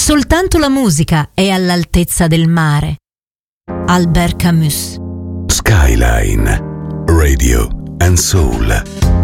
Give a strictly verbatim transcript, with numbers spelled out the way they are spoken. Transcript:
Soltanto la musica è all'altezza del mare. Albert Camus. Skyline Radio and Soul.